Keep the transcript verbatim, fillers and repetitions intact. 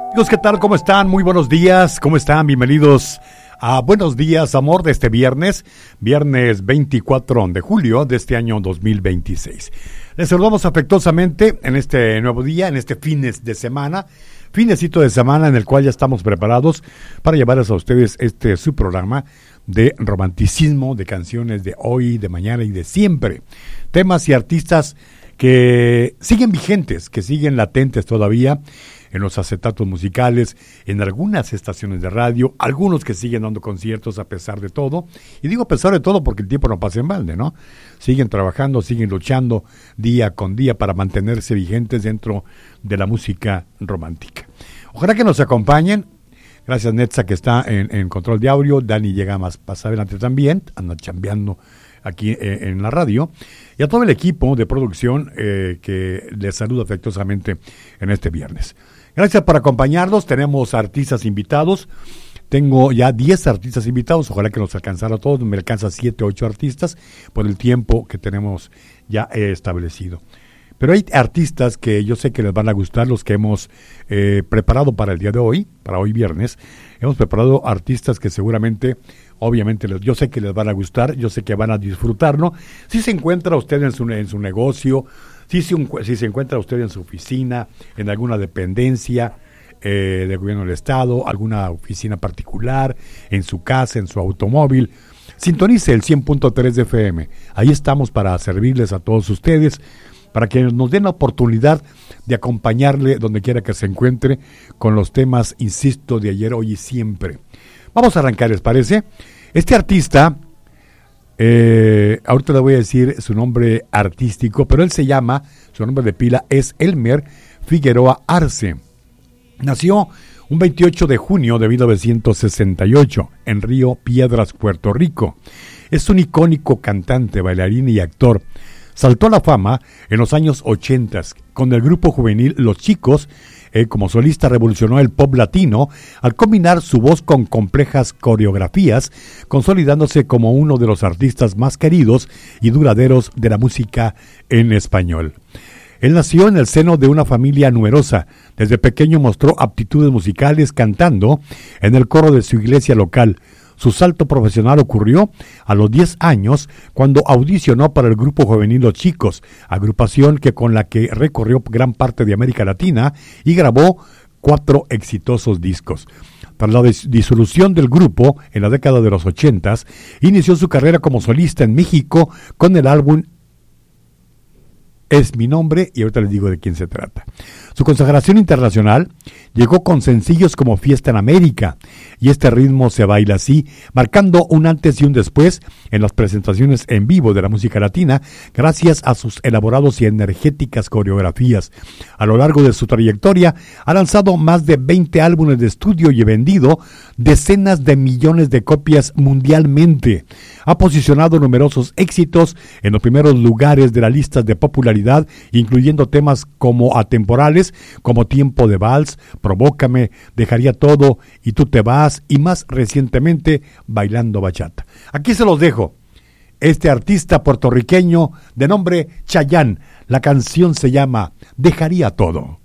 Amigos, ¿qué tal? ¿Cómo están? Muy buenos días. ¿Cómo están? Bienvenidos a Buenos Días, Amor, de este viernes, viernes veinticuatro de julio de este año dos mil veintiséis. Les saludamos afectuosamente en este nuevo día, en este fines de semana, finesito de semana en el cual ya estamos preparados para llevarles a ustedes este su programa de romanticismo, de canciones de hoy, de mañana y de siempre. Temas y artistas que siguen vigentes, que siguen latentes todavía en los acetatos musicales, en algunas estaciones de radio, algunos que siguen dando conciertos a pesar de todo, y digo a pesar de todo porque el tiempo no pasa en balde, ¿no? Siguen trabajando, siguen luchando día con día para mantenerse vigentes dentro de la música romántica. Ojalá que nos acompañen. Gracias, Netza, que está en, en control de audio. Dani llega más, más adelante también, anda chambeando aquí eh, en la radio, y a todo el equipo de producción eh, que les saluda afectuosamente en este viernes. Gracias por acompañarnos. Tenemos artistas invitados. Tengo ya diez artistas invitados. Ojalá que nos alcanzara a todos. Me alcanza siete, ocho artistas por el tiempo que tenemos ya eh, establecido. Pero hay artistas que yo sé que les van a gustar, los que hemos eh, preparado para el día de hoy, para hoy viernes. Hemos preparado artistas que seguramente, obviamente, yo sé que les van a gustar, yo sé que van a disfrutarlo. Si se encuentra usted en su, en su negocio, si se, si se encuentra usted en su oficina, en alguna dependencia eh, del gobierno del estado, alguna oficina particular, en su casa, en su automóvil, sintonice el cien punto tres de F M. Ahí estamos para servirles a todos ustedes, para que nos den la oportunidad de acompañarle donde quiera que se encuentre con los temas, insisto, de ayer, hoy y siempre. Vamos a arrancar, ¿les parece? Este artista, eh, ahorita le voy a decir su nombre artístico, pero él se llama, su nombre de pila es Elmer Figueroa Arce. Nació un veintiocho de junio de mil novecientos sesenta y ocho en Río Piedras, Puerto Rico. Es un icónico cantante, bailarín y actor. Saltó a la fama en los años ochenta con el grupo juvenil Los Chicos. Eh, como solista revolucionó el pop latino al combinar su voz con complejas coreografías, consolidándose como uno de los artistas más queridos y duraderos de la música en español. Él nació en el seno de una familia numerosa. Desde pequeño mostró aptitudes musicales cantando en el coro de su iglesia local. Su salto profesional ocurrió a los diez años cuando audicionó para el grupo juvenil Los Chicos, agrupación que con la que recorrió gran parte de América Latina y grabó cuatro exitosos discos. Tras la dis- disolución del grupo en la década de los ochentas, inició su carrera como solista en México con el álbum Es mi nombre, y ahorita les digo de quién se trata. Su consagración internacional llegó con sencillos como Fiesta en América, y este ritmo se baila así, marcando un antes y un después en las presentaciones en vivo de la música latina, gracias a sus elaborados y energéticas coreografías. A lo largo de su trayectoria, ha lanzado más de veinte álbumes de estudio y vendido decenas de millones de copias mundialmente. Ha posicionado numerosos éxitos en los primeros lugares de las listas de popularidad, incluyendo temas como atemporales, como Tiempo de Vals, Provócame, Dejaría Todo y Tú te vas, y más recientemente Bailando Bachata. Aquí se los dejo. Este artista puertorriqueño de nombre Chayanne, la canción se llama Dejaría Todo.